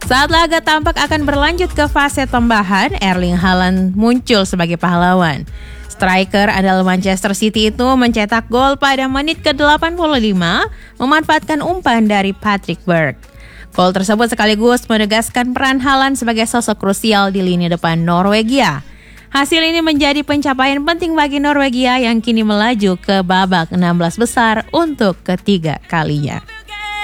Saat laga tampak akan berlanjut ke fase tambahan, Erling Haaland muncul sebagai pahlawan. Striker andal Manchester City itu mencetak gol pada menit ke-85, memanfaatkan umpan dari Patrick Berg. Gol tersebut sekaligus menegaskan peran Haaland sebagai sosok krusial di lini depan Norwegia. Hasil ini menjadi pencapaian penting bagi Norwegia yang kini melaju ke babak 16 besar untuk ketiga kalinya.